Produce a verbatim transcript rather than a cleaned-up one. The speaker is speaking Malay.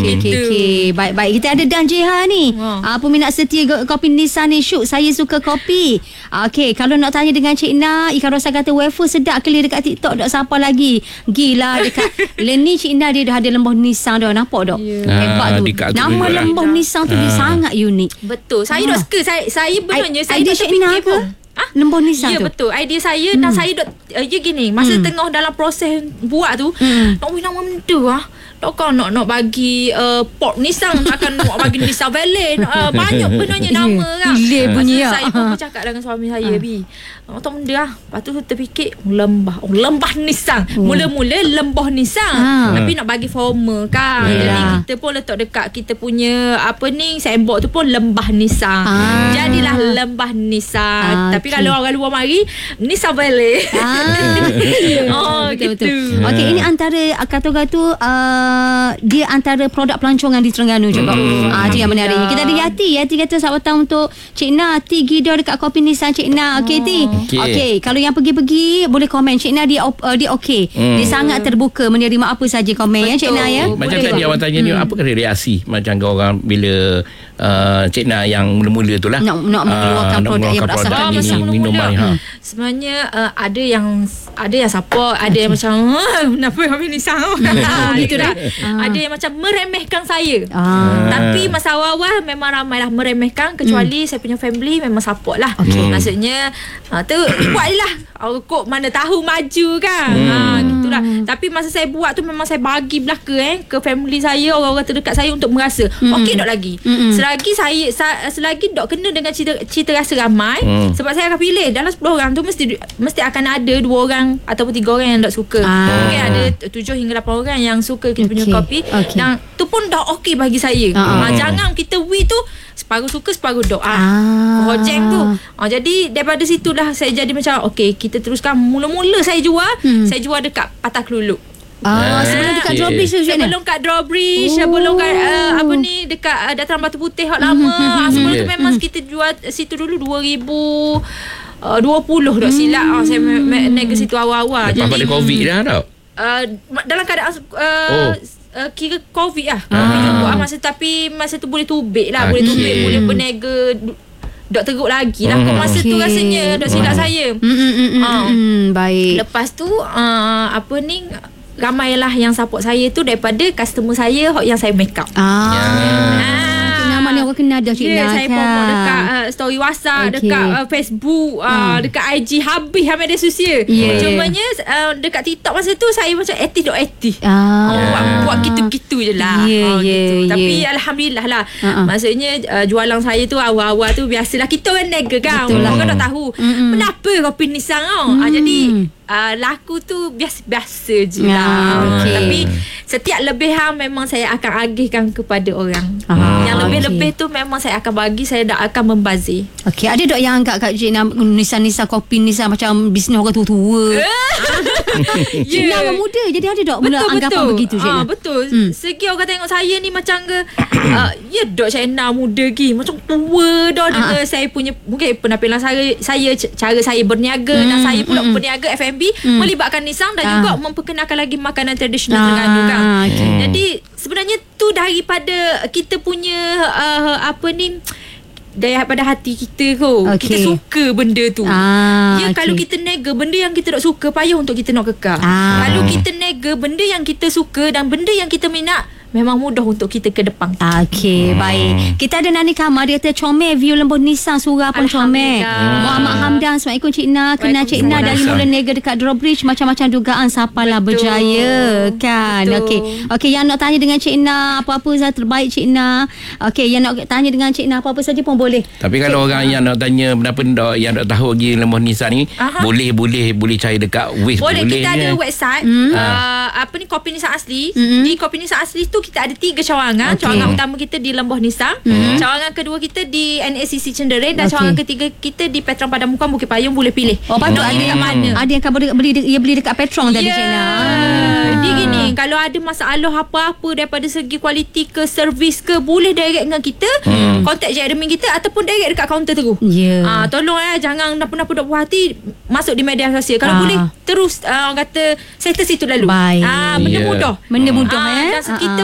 Okey, okey, okey. Baik-baik. Kita ada Dan Jeha ni. Ha. Uh, peminat setia kopi Nissan ni. Syuk, saya suka kopi. Uh, okey, kalau nak tanya dengan Cik Na, Ikan Rosa kata wafer sedap kali dekat TikTok. Dok siapa lagi? Gila dekat Leni Cik Na dia dah ada lembah Nissan dah. Nampak dok? Yeah. Hebat tu. Nama lembah Nissan tu dia sangat unik. Betul. Saya dah suka. Saya, saya benarnya I, saya tak terfikir pun. Ah, lembah Nissan ya, tu. Ya betul. Idea saya hmm. dan saya dok uh, ya gini, masa hmm. tengah dalam proses buat tu, hmm. nak win nama benda ah. Takkan nak nak bagi uh, port Nissan, takkan nak bagi Nissan Valley. Uh, banyak benarnya nama kan. Gila bunyi. Saya pun bercakap dengan suami saya, uh. Bi. Nak tahu benda ah. Lepas tu terfikir lembah. Oh, lembah Nissan. Uh. Mula-mula lembah Nissan. Uh. Tapi nak bagi formal kan. Yeah. Jadi kita pun letak dekat kita punya apa ni, signboard tu pun lembah Nissan. Uh. Jadilah lembah Nissan. Uh. Tapi okay. kalau orang luar mari, Nissan Valley. Uh. oh, betul, gitu. Betul. Okey, ini antara kata-kata uh, dia antara produk pelancongan di Terengganu juga. Hmm. Ah, itu yang menariknya. Kita ada Yati. Yati kata selamat datang untuk Cik Na. Ti Gidor dekat kopi Nissan Cik Na. Okey, Ti. Okey. Okay. Kalau yang pergi-pergi boleh komen. Cik Na dia uh, dia okey. Hmm. Dia sangat terbuka menerima apa saja komen. Betul. Ya Cik Na ya. Macam boleh tadi awak tanya ni, hmm. apa kata reaksi macam orang bila uh, Cik Na yang mula-mula tu lah. Nak, nak mengeluarkan uh, produk yang berasaskan Nissan. Minuman. Ha. Sebenarnya uh, ada yang ada yang support, ada okay. yang macam kenapa kopi Nissan. Gitu dah. Ah. Ada yang macam meremehkan saya. Ah. Tapi masa awal-awal memang ramailah meremehkan, kecuali hmm. saya punya family memang support lah. Okay. Maksudnya uh, tu buat je lah. Kok mana tahu maju kan. Hmm. Ha, gitulah. Tapi masa saya buat tu memang saya bagi belaka eh ke family saya, orang-orang terdekat saya untuk merasa hmm. okey dok lagi. Hmm. Selagi saya selagi dok kena dengan cita, cita rasa ramai, hmm. sebab saya akan pilih dalam sepuluh orang tu mesti mesti akan ada dua orang ataupun tiga orang yang dok suka. Ah. Mungkin ada tujuh hingga lapan orang yang suka kita punya okay. kopi. Okay. Dan tu pun dah okey bagi saya. Uh-huh. Ha, jangan kita we tu separuh suka separuh dok. Ah. Projek tu. Ha, jadi daripada situlah saya jadi macam okey, kita teruskan. Mula-mula saya jual, hmm. saya jual dekat Patah Keluluk. Ah, sebelum dekat Drawbridge tu je. Sebelum kat Drawbridge, oh. sebelum kat uh, apa ni dekat uh, Dataran Batu Putih hak lama. ha, sebelum tu memang kita jual situ dulu dua ribu dua puluh dok silap. Ha, saya nega situ awal-awal. Lepas pada Covid dah tau. Uh, dalam keadaan uh, oh. uh, kira COVID lah. Ah. COVID juga masa, tapi masa tu boleh tubik lah, okay. boleh tubik, boleh berniaga. Dok teruk lagi lah. Kau masa okay. tu rasanya dok silap saya. Mm, mm, mm, uh. mm, baik. Lepas tu uh, apa ni, ramailah yang support saya tu daripada customer saya yang saya make up. Ah. Yeah. Nama ni orang kenal dah Cik yeah, Na. Saya promote dekat uh, story WhatsApp, okay. dekat uh, Facebook, uh, hmm. dekat I G, habis habis media sosial. Yeah. Cumanya uh, dekat TikTok masa tu saya macam aktif dok aktif. Ah. Oh, buat, buat gitu-gitu je lah. Yeah, oh, yeah, gitu. Yeah. Tapi alhamdulillah lah. Uh-uh. Maksudnya uh, jualan saya tu awal-awal tu biasalah kita orang nega kan. Orang dah tahu. Mm-mm. Kenapa kopi Nissan tau. Mm. Uh, jadi Uh, laku tu biasa-biasa je lah. Okay. Tapi setiap lebihan memang saya akan agihkan kepada orang. Ah, yang lebih-lebih okay. tu memang saya akan bagi, saya tak akan membazir. Okey, ada dok yang anggap kat Cik Na Nissan-Nissan kopi Nissan macam bisnes orang tua-tua. Cik Na orang muda, jadi ada dok betul, anggapan betul. Begitu Cik Na. Ah, betul. Hmm. Segi orang tengok saya ni macam ke uh, ya dok Cik Na muda lagi, macam tua dah dengan ah. saya punya mungkin penampilan saya, saya cara saya berniaga hmm. dan saya pula hmm. berniaga F and B hmm. melibatkan Nissan dan ah. juga memperkenalkan lagi makanan tradisional ah. Terengganu kan. Okay. Jadi sebenarnya tu daripada kita punya uh, apa ni, daripada hati kita kot. Okay. Kita suka benda tu. Ah, ya, okay. Kalau kita nega benda yang kita tak suka, payah untuk kita nak kekal. Ah. Kalau kita nega benda yang kita suka dan benda yang kita minat, memang mudah untuk kita ke depan. Okey, hmm. baik. Kita ada Nani Kamar, dia kata comel view lembut Nissan, surah pun comel. Muhammad Hamdan, Assalamualaikum Cik Na. Kenal Cik Na dari mula nega dekat Drawbridge, macam-macam dugaan sapalah berjaya kan. Okey. Okey, yang nak tanya dengan Cik Na apa-apa saja terbaik Cik Na. Okey, yang nak tanya dengan Cik Na apa-apa saja pun boleh. Tapi kalau Cik orang Na. yang nak tanya pendapat yang nak tahu lagi lembut Nissan ni, aha. boleh boleh boleh cari dekat Waze. Boleh, boleh kita ada website hmm. uh, apa ni Kopi Nissan Asli. Hmm. Di Kopi Nissan Asli tu kita ada tiga cawangan. Okay. Cawangan utama kita di Lembah Nissan, mm-hmm. cawangan kedua kita di N A C C Cenderai, dan okay. cawangan ketiga kita di Petron Padamukan Bukit Payung. Boleh pilih. Oh, patut ada kat mana. Ada yang akan beli, beli ia beli dekat Petron tadi Cik Na. Dia gini, kalau ada masalah apa-apa daripada segi kualiti ke servis ke, boleh direct dengan kita, mm. contact je admin kita ataupun direct dekat kaunter terus. Yeah. Ah, tolong eh jangan napa-napa dok puas hati masuk di media sosial. Kalau ah. boleh terus uh, kata settle situ lalu. Ah, benda yeah. mudah. Benda mudah ah, eh. Dan kita